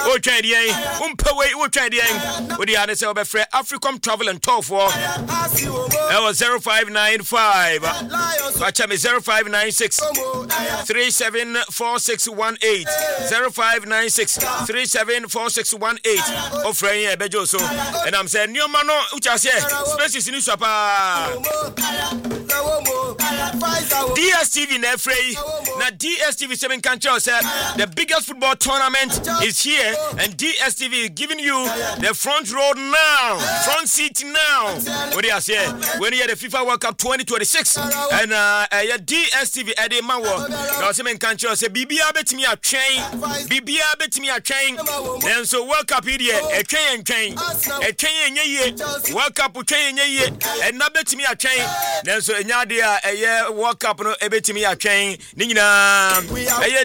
O try the Umpaway, o try the with the other self African Travel and Tour for 0595 watch me 0596 374618 0596 374618 of Frey Bejo so and I'm saying new man which I say spaces in Newsapa DSTV Nefrey na DSTV 7 Cancho said the biggest football tournament is here and DSTV is giving you the front row now, front seat now. What do you say? When you had the FIFA World Cup 2026 and DSTV at the Mawa, now 7 Cancho said BBA bet me a chain, BBA bet me a chain. Then so World Cup here, a chain, World Cup chain, and not bet me a chain. Then so Nadia a World Cup no a bet me a chain. Nina a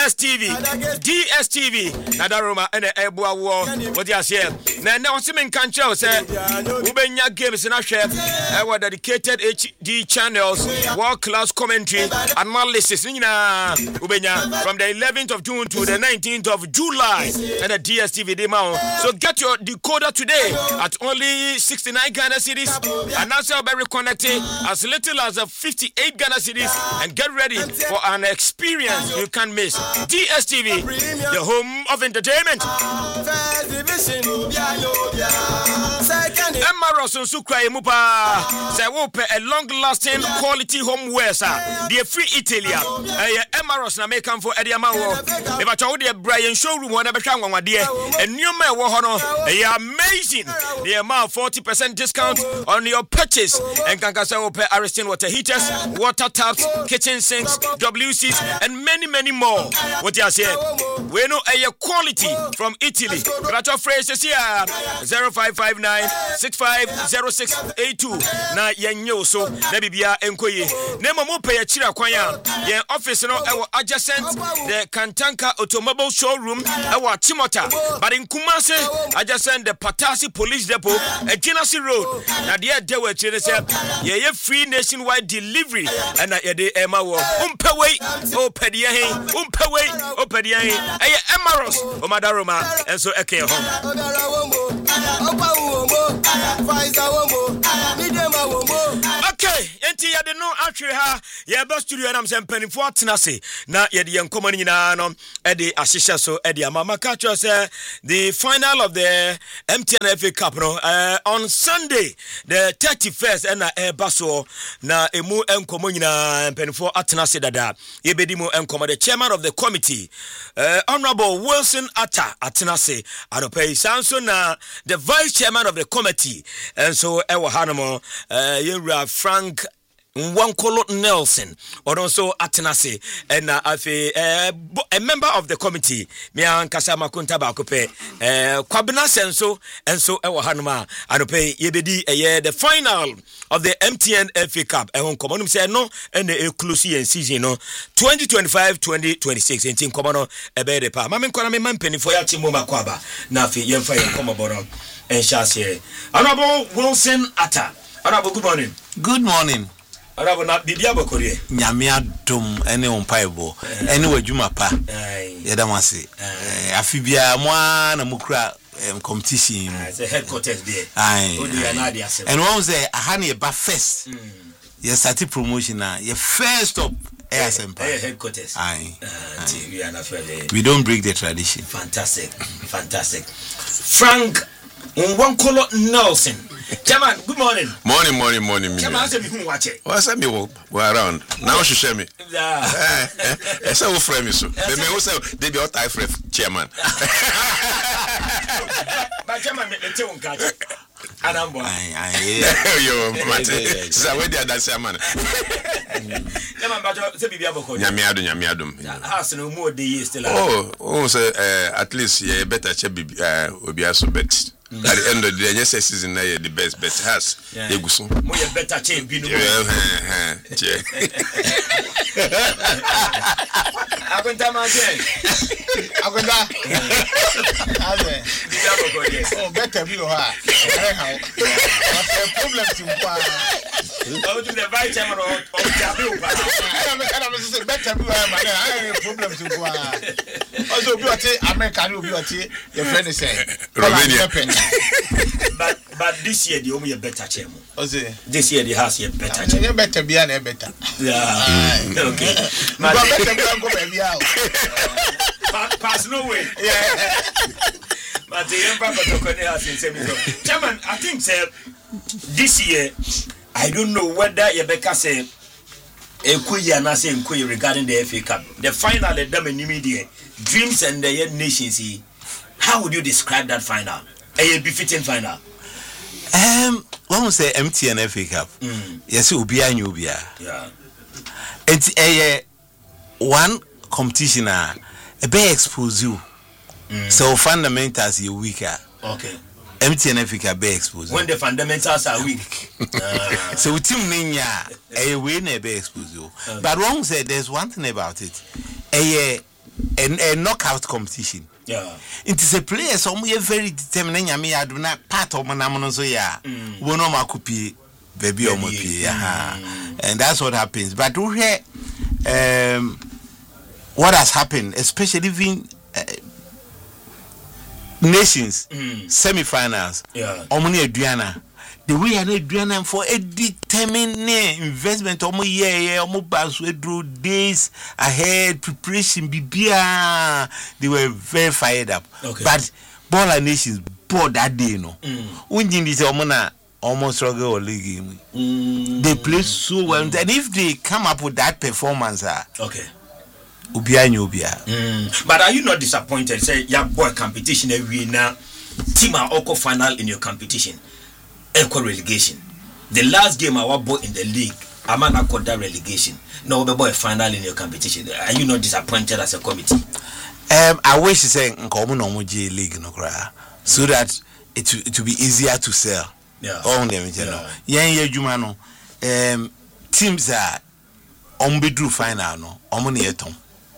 DSTV Nadaroma and a Ebua war. What you say? Now Simon Cancho said Ubenya games in a chef our dedicated HD channels, world class commentary analysis Nina Ubenya from the 11th of June to the 19th of July and the DSTV demo. So get your decoder today at only 69 Ghana cedis and also very connected as little as 58 Ghana cedis and get ready for an experience you can't miss. DSTV, the home of entertainment. Emma Roson Sukra Mupa say wope a long-lasting quality homeware sir. The free Italia. Emma Roson make come for Eddie Amawo. If I told you Brian showroom one ever shang one dear and new man wohono amazing. The amount 40% discount on your purchase and Kankasa Ope Ariston water heaters, water taps, kitchen sinks, WCs and many more. What you say? We know a quality from Italy. But your phrase is here 0559 650682 na yenyo so na bibia enkoye nemo mo pay chira kwanya yen office no e adjacent the Kantanka automobile showroom e wa Timota but in Kumase adjacent the Patasi police depot e Jinasi road na de we chire say ye free nationwide delivery and na ye de ema wo umpewei o pedie hen umpewei o pedie hen e Emaros o Madaroma enso eke ho okay, enti ya de no atwe ha ye ba studio na mse mpanifo atenase na ye de yenkomo nyina no e de ahihye so e de amama ka cho say the final of the MTN FA Cup no on Sunday the 31st and baso na emu enkomo nyina mpanifo atenase dada ye bedi mu enkomo the chairman of the committee Honorable Wilson Atta atenase adopai sanso na the vice chairman of the committee and so ewa hanamo yewra Frank Nwankolo Nelson or also Atenase and a member of the committee me ankasa makunta bakope kwabena senso and so ewa hanoma anope yebedi the final of the MTN FA Cup ehon komonum say no and the close season no 2025-2026 entin komono ebe de pa mame nkwana me mampeni for ya timu makwaba na afi yemfa yekomoboro and shase Honorable Wilson Atta. Honorable, good morning. Good morning. Honorable, na bibia bokore. Nyame adom ene ompaibo. Ene wadwuma pa. Yedamase. Afibia mwa na mukura competition. The headquarters there. And one say ahane ba first. You start promotion na. You first stop ASM headquarters. We don't break the tradition. Fantastic. Frank Nwankolo Nelson. Chairman, good morning. Morning. Chairman, say me who watch it. What's me we around. Now she share me. Esa wo frame me so. Me wo say they be all type chairman. But chairman me tell un catch. Adambo. Yo, Mate. Say we dey that chairman. Chairman, but say bibia boko. Nyame adom. House no more dey still. Oh, say at least you better check obi aso bet. At the end of the day, yes, season na the best bet has. Yeguso. Mo ye better check bi no. Agunta ma je. Agunta. Bibia boko yes. Oh, better be or how? Problems in Qua. Go to the vice chairman of Jabu. I say better be I have problems in Qua. Also, be American will be your friend is saying. Romania. But this year, the only better chairman. This year, the house is better chairman. Better be an better. Yeah. Okay. But better be go baby out. Pass no way. Yeah. But the Emperor has said, Chairman, I think this year, I don't know whether Rebecca said regarding the FA Cup. The final, the media, dreams and the nations. How would you describe that final? A befitting final. When we say MTN FA Cup, yes, it will be a new year. Yeah. It's a one competition. A big expose you. So fundamentals are weaker. Okay. MTN FA Cup be exposed. When the fundamentals are weak. So team Ninya a win a be exposed. But wrong said there's one thing about it. A knockout competition. Yeah. It is a player so we are very determined. I mean I do not part of my so yeah. One of my copy baby or and that's what happens. But we hear what has happened, especially even nations semi-finals. Yeah. Omni Adriana. The way I Adriana for a determined investment days ahead preparation bibia. They were very fired up. Okay. But Baller Nations bought that day no. When you this almost struggle or league. They play so well and if they come up with that performance okay. But are you not disappointed? Say, your boy competition every now, team are all final in your competition, equal relegation. The last game our boy in the league, I'm not got that relegation. No, the boy final in your competition. Are you not disappointed as a committee? I wish to say common on league no cry, so that it will be easier to sell. Yeah. All them, you know. Yeah, Jumano. Teams are on bedroom final no, omni eton.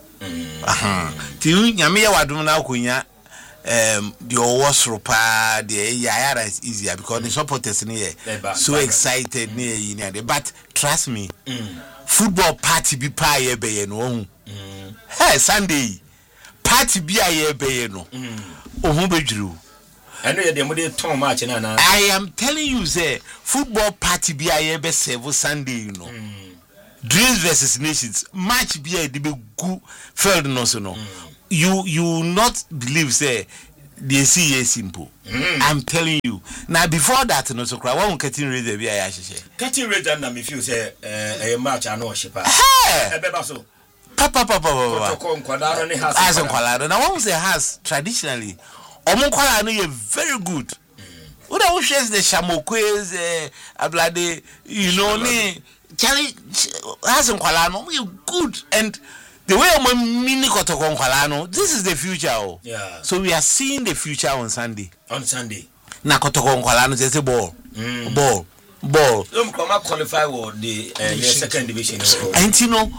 Ti nyame ya wadom na akonya the wasro pa the yara is easier because the supporters here so excited near but trust me football party be pa ye be no hey Sunday party be ye be no ohun bedwuru I know you dey turn match na I am telling you say football party be ye be serve Sunday you know. Dreams versus Nations match be a good field no so no. You not believe say they see is simple. I'm telling you. Now before that no so cry one cutting razor be a cutting razor na me feel say a match I know shepa. Ebeba so. Papa. Has now one say has traditionally omonkwala no very good. What I shares the Shamokwes ablade you know ni Charlie hasn't Qualano, good and the way I'm mini Kotokon Qualano, this is the future. Yeah. So we are seeing the future on Sunday. On Sunday. Na Kotokon Qualano is a ball. Ball. Don't come up qualify for the second division. And you know,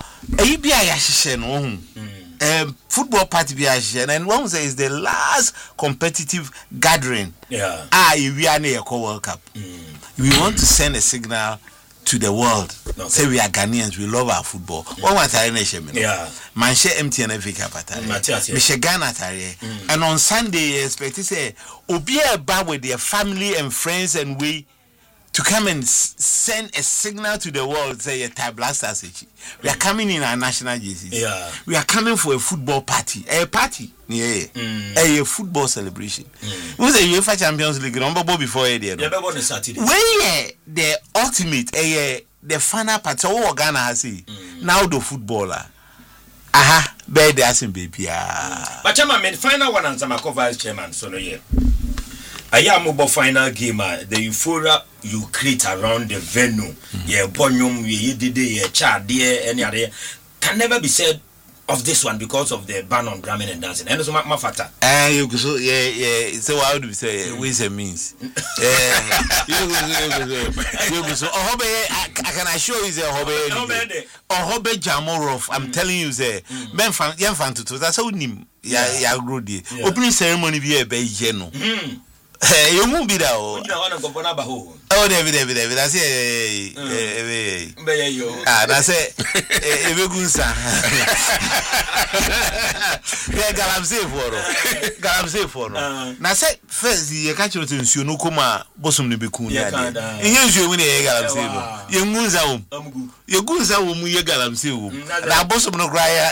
football party and one say is the last competitive gathering. Yeah. We are near a World Cup. We want to send a signal to the world. Okay. Say we are Ghanaians, we love our football. One more time, yeah. Manche MTN FA Cup Ghana and on Sunday, expect to say, Obia bar with their family and friends and we to come and send a signal to the world. Say a type blasters. We are coming in our national jerseys. Yeah. We are coming for a football party. A party. Yeah. A football celebration. Who's the UEFA Champions League number before a day? Saturday. Where the ultimate the final party what Ghana has now the footballer. Aha, bad dancing baby. But chairman, final one and some vice chairman, so no yeah. I am mobile final game, the euphoria you create around the venue, yeah, bonyum, ye did a child, dear, any other can never be said of this one because of the ban on drumming and dancing. And also my father. You so yeah. So how do we say ways and means? You so I can assure you the hobby Jamorov. I'm telling you, say Ben fan to that's how nim ya grow the opening ceremony be a bay geno. You won't be there. Oh, David. I say, that's it. Galamsey for now. Say first, you catch you to no kuma bosom to be cool. And here's you winning a Galamsey. You moons out. Your goons are whom you Galamsey. Now bosom no cry.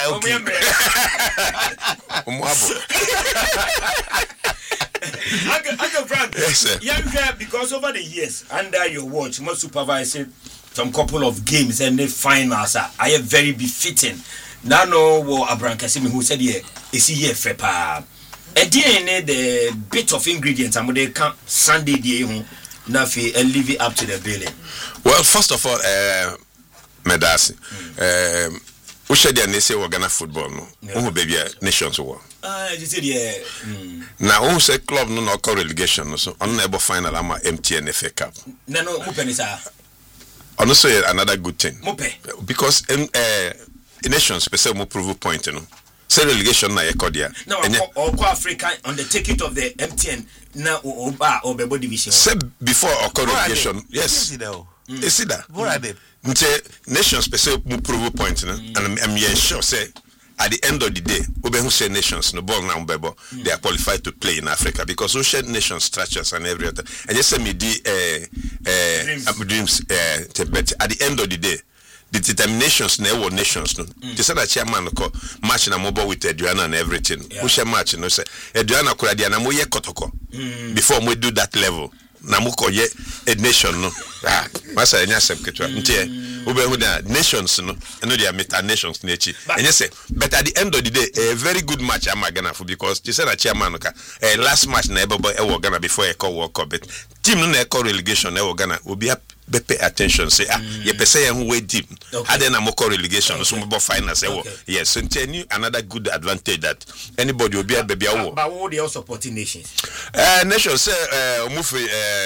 Uncle Frank, yes, because over the years under your watch, most supervising some couple of games and the finals are very befitting. Now, no, Abraham Kasimi who said, yeah, is he here for pa? A DNA, the bit of ingredients, and they come Sunday, day, Nafi, and leave it up to the billing. Well, first of all, Medasi, we said they say we're gonna football, no, baby, nations war. You said, yeah. Now, who say club no call relegation, so unable final ama MTN FA Cup. No, Mupenisa. Honestly, another good thing. Because nations, special mo prove point, you know. Say relegation na Ecodia. No, or Africa on the ticket of the MTN na or Bebo division. Say before or relegation, yes. Is it that? Nations special mo prove point, and I'm sure say. At the end of the day, we who say nations, no ball now, they are qualified to play in Africa because we share nation structures and every other. And just say me dreams. But at the end of the day, the determinations never nations. No, they said that chairman call match na mobile with Adriana and everything. We share match, no say Adriana could Adriana mo ye kotoko before we do that level. Namuko ye a nation no. Masa enya sepketua. Ntie ube huda nations no. Eno dia meta nations nechi. Enye say but at the end of the day a very good match am Ghana for because they said that chairman ka last match na ebobo e wo Ghana before e call World Cup but team no na call relegation e wo Ghana obi pay attention say ye pese who way deep then am call relegation so mo finals e wo yes so ntie another good advantage that anybody will be a baby awo but what they all supporting nations nations say omufi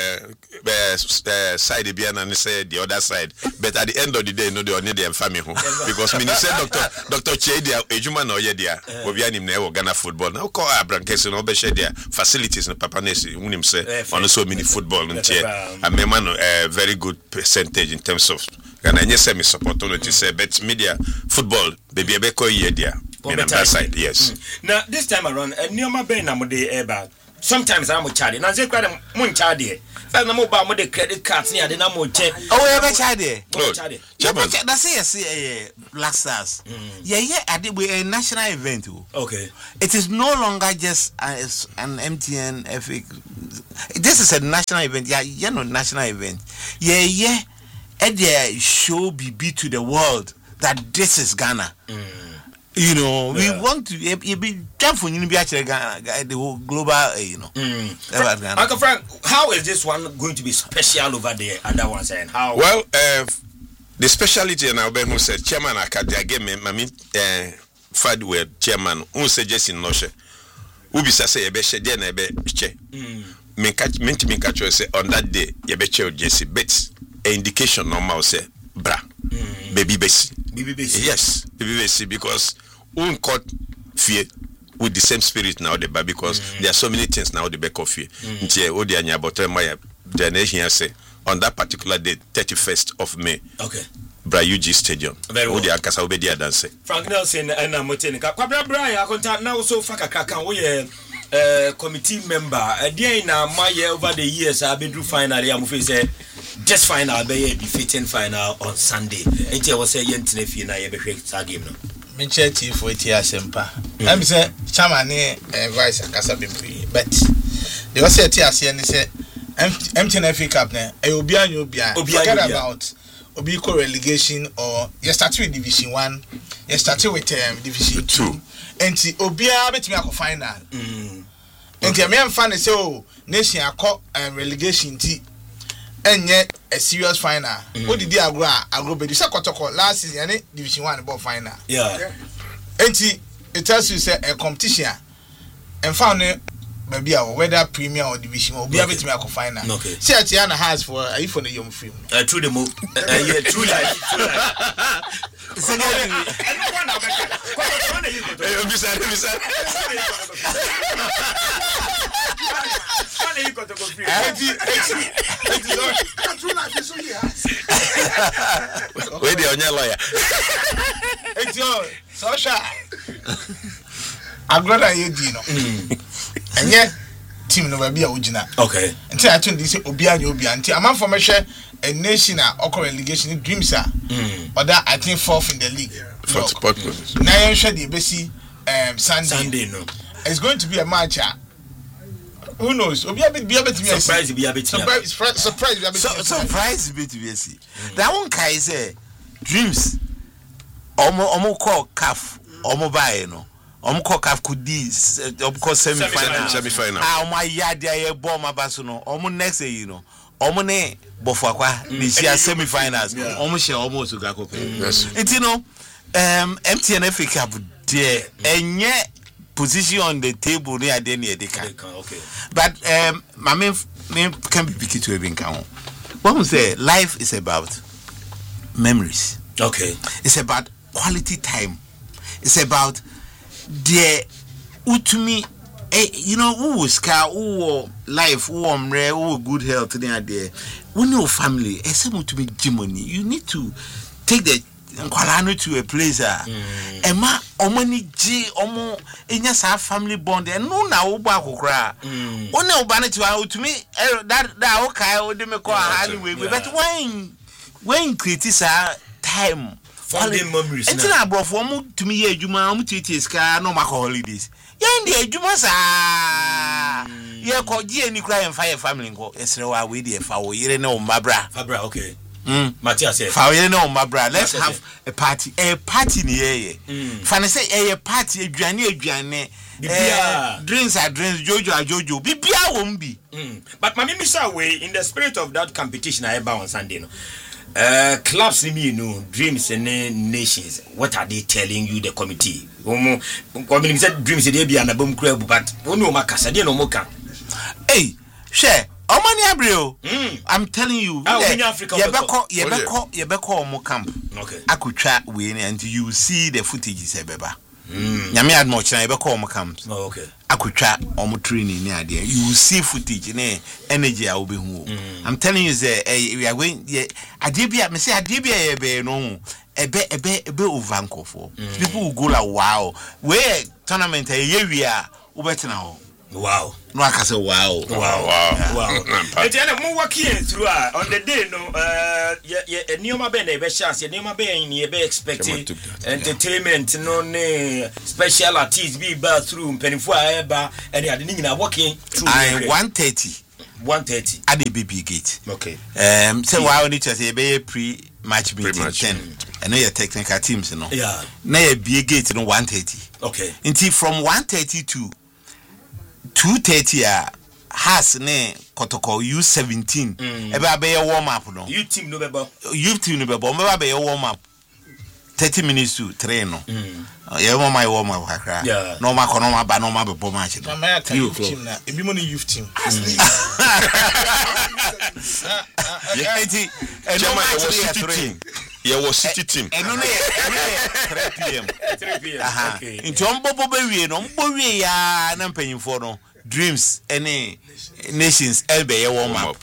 side biana and say the other side but at the end of the day no they need them family because me say Dr. Chedia ejuma na oye dia obi anim na e wo Ghana football na call Abraham Kese no be share dia facilities no papa nesi unim say on so many football ntie amema no very good percentage in terms of and I say me support on to say bet media football baby ebeko ye dia on that side yes now this time around Neoma Ben na mo dey eba sometimes I'm charge na say kwade mo charge na mo ba mo dey credit cards ni ade na mo che oh e be charge chairman that's say Black Stars yeah ade we national event okay it is no longer just an MTN FA this is a national event yeah no national event yeah and they show be to the world that this is Ghana. You know, we want to be careful in the whole global, you know. Uncle Frank, how is this one going to be special over the other ones and how? Well, the speciality and Albert who said chairman Akadia gave me fad word chairman who said just in Noshe. Ubi say ebe she dia na ebe che. Me catch say on that day ye be che Jesse bet indication normal say bra baby besi yes baby besi because un court fear with the same spirit now the because there are so many things now the back of fear ntie odi anya bottom my generation say on that particular day 31st of May okay Bra UG Stadium odi akasa obedi dance Frank Nelson and Moteni kwa bra ya contact now so faka kan we committee member again na my over the years I been through final am say just final be defeating final on Sunday and I was say yentine fi na ye be hwe game no me church for it asempa am say chairman vice akasa be but they was say tia ni say MTN FA Cup na e obi anyo forget about obi co relegation or you start with division 1 you start with division 2 and obi betimi akọ final and me am fan say oh nation akọ relegation ti enye a serious final what did agro be say kotoko last season any division 1 ball final yeah and it tells you say a competition and found maybe whether premier or division or be able to make a final. Okay. See, Atiana has for if on a young film. True the move. Yeah, true life. Where the only lawyer? It's your social. I'm glad I hear Dino. And yet, team no be original. Okay. Until I turn this Obi until I'm for measure a nation or relegation dreams are. But that I think fourth in the league. For support position. Now you should be Sunday. No. It's going to be a match. Who knows? Obi a bit surprise be a bit. Surprise bit to be. That one guy say dreams. Omo call calf. Omo buy no. Omo call calf could be semi-final. Ah, omo yadia bomb abaso no. Omo next year you know. Omo ne bofakwa this year semi-finals. Omo share almost to go pay. Yes. It you know MTN FA Cup there enye position on the table near the okay. But my main can be picky to even count. What we say life is about memories. Okay. It's about quality time. It's about the utumi you know who was car who life who who good health near there. When your family utumi jimoni, you need to take the nkwalano to a place ema omani ji omo enya sa family bond no na wo ba kokra one oba na tiwa utumi that okay o de me ko hali we but when create time finding memories na ntina abrofo mo tumi ye adwuma mo titi ska no makọ holidays ye ndi adwuma sa ye ko ji eni kra en fa family nko esre wa we dey fa wo yire na o mabra fabra okay Matthias said fa no mabra let's have a party ni ye fa say a party aduane drinks are drinks jojo bibia won bi but mami misa way in the spirit of that competition I on Sunday no clubs you know dreams and nations what are they telling you the committee committee said dreams dey be an abom club but onu makasa dey no moka hey share Omani Abreu, I'm telling you, yebeko omo camp. Okay. Akucha win and you see the footage is ebeba. Nyame admo china yebeko omo camp. Oh, okay. Akucha omo training near there. You see footage ne energy a obi hu. I'm telling you say we are going adibia me say adibia ebe no ebe ovanko for. People will go like wow. Where tournament year ubetena ho. Wow. No, I can say wow. And then more working through on the day, no, Neoma Ben, a chance, Neoma Ben, you be expecting entertainment, no, special artists be bathroom, penny for ever, and I didn't working through 1:30 at the BB gate. Okay. So why only to say be pre-match meeting 10. And now your technical teams, you know. Yeah. Now your BB gate, you know, 1:30. Okay. Until from 1:30 to 2:30 has ne kotoko U17 ebe be warm up no youth team no bebo be warm up 30 minutes to 3 no yeah my warm up kakra no ma kono ma ba no ma be bo match no youth team na ebi mo ni youth team yeah was city team no 3 p.m. Okay into ombobo be wie no mbo wie ya na mpanyimfo no dreams any nations elbe warm up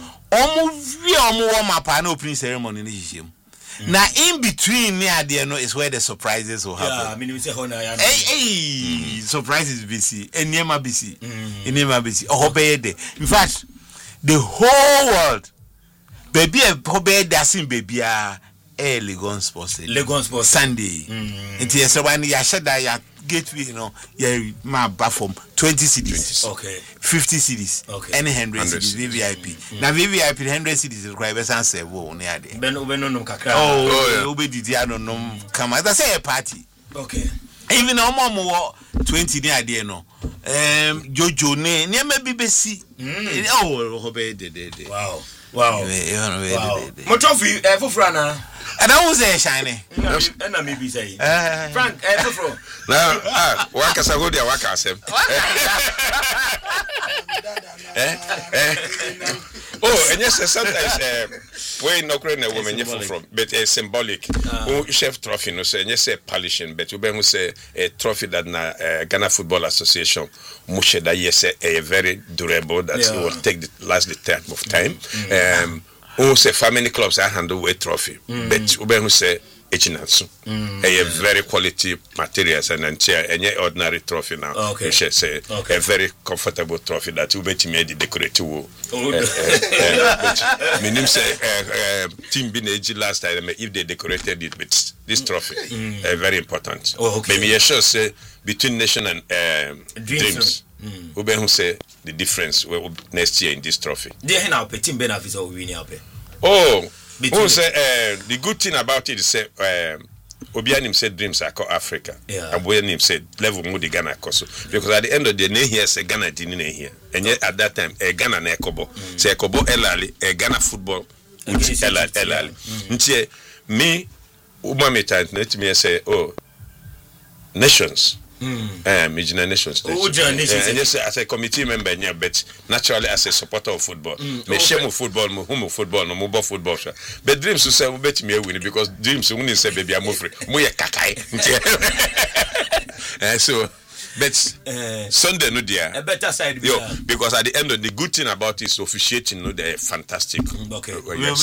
warm up and opening ceremony ni hihiem na in between near there no is where the surprises will happen. I mean we say honor surprises busy enema busy obeyede in fact the whole world baby obey dancing baby Legon Sports Sunday it is when you shut that ya gateway you know yeah my from 20 cities okay 50 cities okay any 100 cities VVIP now VVIP 100 cities is quite better say wo near there ben no kakra obedidi no come as I say a party okay even omo 20 near there no jojo ne maybe besi wow motofi fofrana and I was there shiny and maybe say Frank fofro na waka sa go dia waka asem oh and yes sometimes we no crane na woman from but a symbolic chef trophy no say yes polishing but we who say a trophy that na Ghana Football Association mushe that yes a very durable that it will take the last the term of time who say family clubs I handle with trophy but we who say Echinatsu a very quality materials and any ordinary trophy now we should say a very comfortable trophy that will be made the decorative meaning say team being age last time if they decorated it with this trophy very important maybe you should say between nation and dreams we who say the difference next year in this trophy team benefits or winning who say the good thing about it is say Obianim said dreams are called Africa. And Obianim said level more the Ghana coso because at the end of the day here say Ghana didn't here and yet at that time a Ghana na Ekobo say Ekobo Elali a Ghana football Elali ntie me umameta let me say nations Mijina Nations. And yes, as a committee member, but naturally as a supporter of football. Me shame of football, mo football, no mobile football. But dreams to say we bet me win because dreams win say baby I'm free. Mo ye kakai. So but Sunday no dear. A better side because at the end of the good thing about is officiating no they're fantastic. Okay.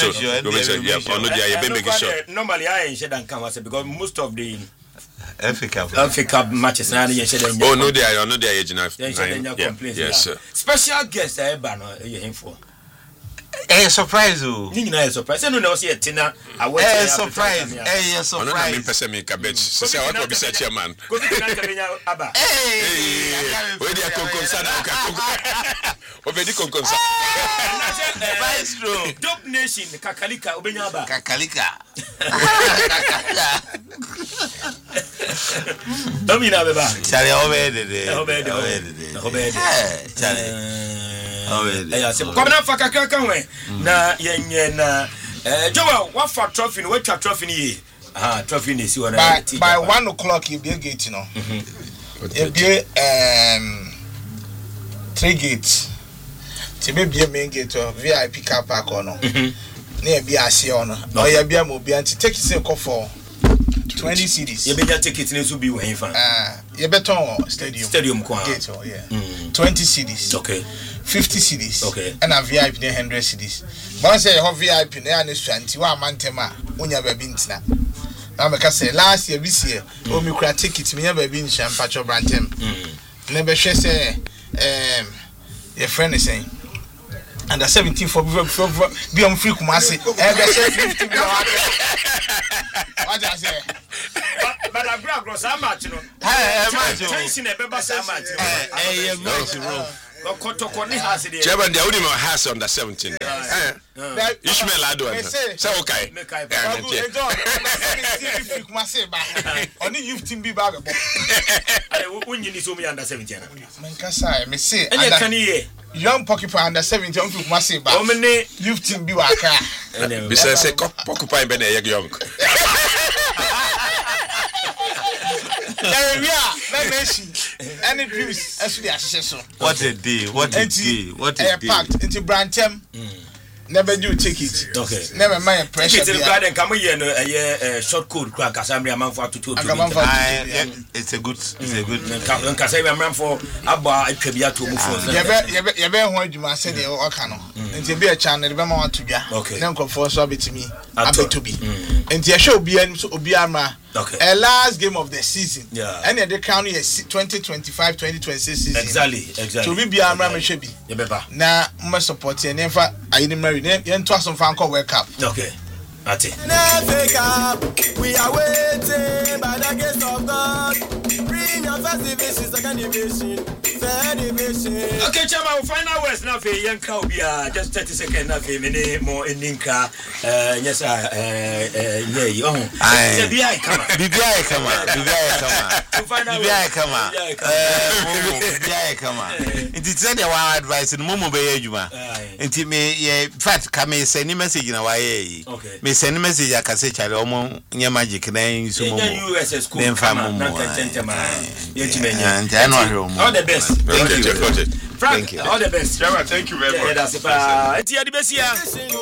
Normally I ain't said and come because most of the Africa matches now they said no they are yes sir. Special guest for surprise surprise no see tina surprise surprise me person me cabbage say I want to be chairman aba we dey concern obedi concern maestro top nation kakalika obenya aba kakalika domina beba chale obede Komna fakaka kanwe na yenye na Jowa wafa trophy no watwa trophy ni trophy ni si wona by 1 o'clock you be gate no e be 3 gates ti be main gate VIP car park no na e be ase ono o ya be am obi anti take say call for 20 cedis ye be ya ticket ni so bi we fa ye beton stadium kwa gate 20 cedis 50 cedis and a VIP 100 cedis but say you have VIP na na swanti wa mantema onya ba bi ntina na me ka say last year this year o mi kura ticket me ya ba bi nsha mpacho brantem na be hwe say your friend is saying under 17 for be on free kumase be say 50 bi what I say but I grab gross how much no tension e be ba how much Chairman, the only has under 17. Ishmael Adwan. So okay. Only youth team be bag. When you need so many under 17. Mankasa, me say, young porcupine under 17 on Masiba. How many youth team be waka? Besides, say porcupine ben a young. Any dreams actually association. What a day, what a day, what a day. Packed into Brantem. Never do take it. Okay. Never mind pressure. It's a garden come here a short code crack as I'm man for to it's a good cause I'm man for aba atwabia to move for. You be ho adwuma say dey oka no. Nti be a channel be ma want to bia. Na nkofo so abetimi abeto bi. Nti show bia so obi ama. A last game of the season. Yeah. And the crown is 2025-2026 season. Exactly. To be amra me shebi. Na mo support e never ayini marry yen to asom fan call World Cup. Okay. Ati. We are waiting by the grace of God. Bring your first division, second division, third division. Okay, Chama, final words now for Yanka Obia. Just 30 seconds now for me more in Ninka. Yes, It's a one advice in Momo Bayajuma. And me, fat come send a message in a way. Okay. Me send a message. I can say, Chalomo, your magic name, so USS school. Then, all the best. Frank, all the best. Chairman, thank you very much. That's it. Etia di besia.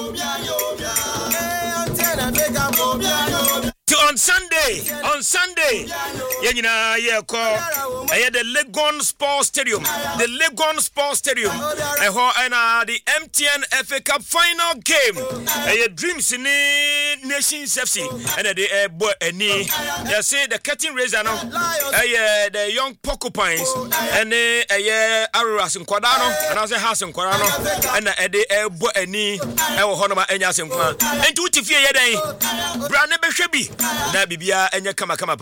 On Sunday, yenyina ye call the Legon Sports Stadium. The Legon Sports Stadium. The MTN FA Cup final game. Dreams in Nations FC. And the boy any. They say the curtain raiser now. The young Porcupines and Aruras in Quadano and as a house in Quadano and the boy any. Honoma Enyas in Quan. And to Tifia Yedai. Brand Nebeshebi. Na bibia enye kama